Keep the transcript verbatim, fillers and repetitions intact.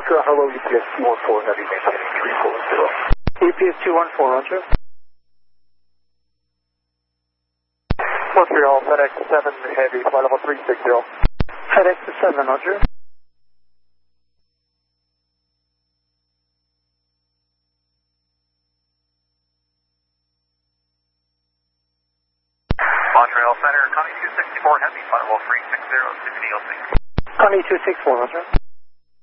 uh, hello, E P S two one four, heavy maintaining three four zero. E P S two one four, roger. Montreal, FedEx seven Heavy, flight level three six zero. FedEx seven, roger. Montreal Center, Connie two sixty-four Heavy, flight level three six zero, Sydney O six. Connie two six four, roger.